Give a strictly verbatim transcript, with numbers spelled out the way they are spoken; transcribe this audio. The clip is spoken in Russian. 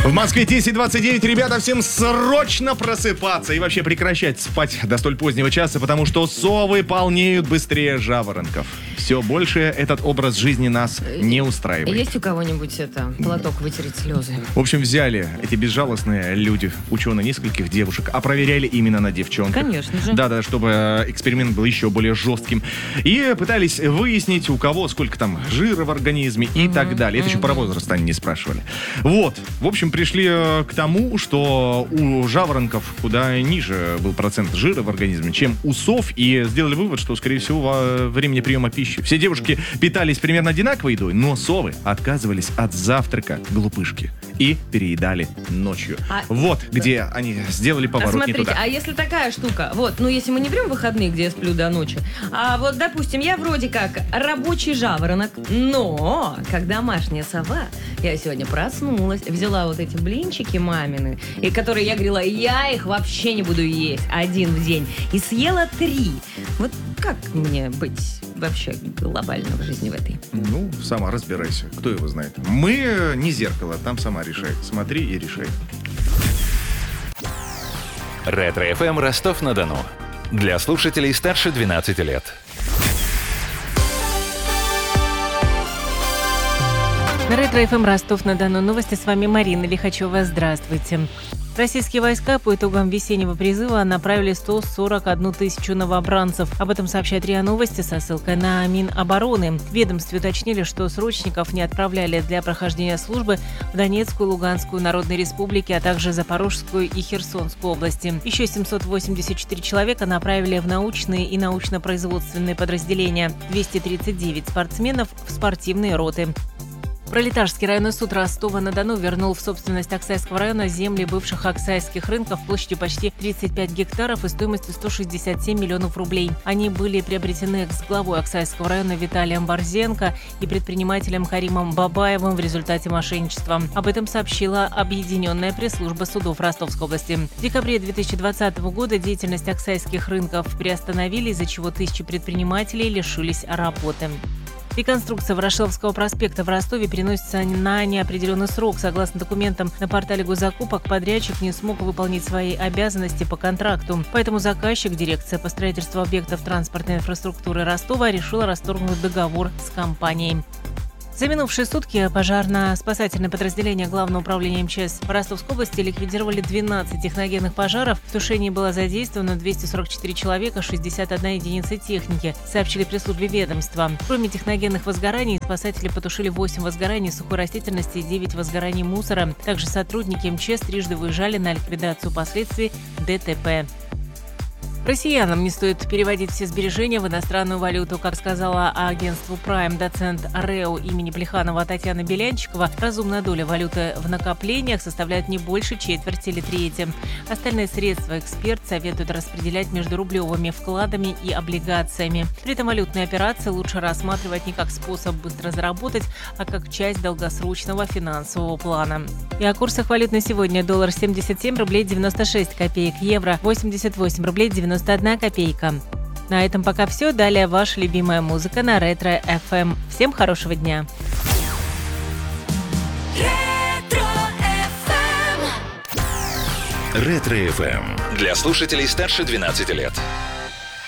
В Москве десять двадцать девять. Ребята, всем срочно просыпаться и вообще прекращать спать до столь позднего часа, потому что совы полнеют быстрее жаворонков. Все больше этот образ жизни нас не устраивает. Есть у кого-нибудь это, платок вытереть слезы? В общем, взяли эти безжалостные люди, ученые, нескольких девушек, а проверяли именно на девчонках. Конечно же. Да-да, чтобы эксперимент был еще более жестким. И пытались выяснить, у кого сколько там жира в организме и угу, так далее. Это угу. еще про возраст они не спрашивали. Вот. В общем, пришли к тому, что у жаворонков куда ниже был процент жира в организме, чем у сов, и сделали вывод, что, скорее всего, во времени приема пищи. Все девушки питались примерно одинаковой едой, но совы отказывались от завтрака, глупышки, и переедали ночью. А... Вот где они сделали поворот а смотрите, не туда. А если такая штука, вот, ну если мы не берем выходные, где я сплю до ночи, а вот, допустим, я вроде как рабочий жаворонок, но как домашняя сова, я сегодня проснулась, взяла вот эти блинчики мамины, и которые я говорила, я их вообще не буду есть один в день, и съела три. Вот как мне быть вообще глобально в жизни в этой? Ну, сама разбирайся. Кто его знает? Мы не зеркало, там сама решай. Смотри и решай. Ретро-эф эм Ростов-на-Дону. Для слушателей старше двенадцати лет. На Ретро-эф эм Ростов-на-Дону новости, с вами Марина Лихачева. Здравствуйте. Российские войска по итогам весеннего призыва направили сто сорок одну тысячу новобранцев. Об этом сообщает РИА Новости со ссылкой на Минобороны. В ведомстве уточнили, что срочников не отправляли для прохождения службы в Донецкую, Луганскую народные республики, а также Запорожскую и Херсонскую области. Еще семьсот восемьдесят четыре человека направили в научные и научно-производственные подразделения. двести тридцать девять спортсменов в спортивные роты. Пролетарский районный суд Ростова-на-Дону вернул в собственность Аксайского района земли бывших аксайских рынков площадью почти тридцать пять гектаров и стоимостью сто шестьдесят семь миллионов рублей. Они были приобретены экс-главой Аксайского района Виталием Борзенко и предпринимателем Каримом Бабаевым в результате мошенничества. Об этом сообщила Объединенная пресс-служба судов Ростовской области. В декабре две тысячи двадцатого года деятельность аксайских рынков приостановили, из-за чего тысячи предпринимателей лишились работы. Реконструкция Ворошиловского проспекта в Ростове переносится на неопределенный срок. Согласно документам на портале госзакупок, подрядчик не смог выполнить свои обязанности по контракту. Поэтому заказчик, дирекция по строительству объектов транспортной инфраструктуры Ростова, решила расторгнуть договор с компанией. За минувшие сутки пожарно-спасательные подразделения Главного управления эм че эс в Ростовской области ликвидировали двенадцать техногенных пожаров. В тушении было задействовано двести сорок четыре человека, шестьдесят одна единица техники, сообщили пресс-службе ведомства. Кроме техногенных возгораний, спасатели потушили восемь возгораний сухой растительности и девять возгораний мусора. Также сотрудники эм че эс трижды выезжали на ликвидацию последствий дэ тэ пэ. Россиянам не стоит переводить все сбережения в иностранную валюту. Как сказала агентству Prime доцент РЭО имени Плеханова Татьяна Белянчикова, разумная доля валюты в накоплениях составляет не больше четверти или трети. Остальные средства эксперт советует распределять между рублевыми вкладами и облигациями. При этом валютные операции лучше рассматривать не как способ быстро заработать, а как часть долгосрочного финансового плана. И о курсах валют на сегодня: доллар семьдесят семь рублей девяносто шесть копеек, евро восемьдесят восемь рублей девяносто одна копейка. На этом пока все. Далее ваша любимая музыка на Ретро-эф эм. Всем хорошего дня. Ретро-эф эм для слушателей старше двенадцати лет.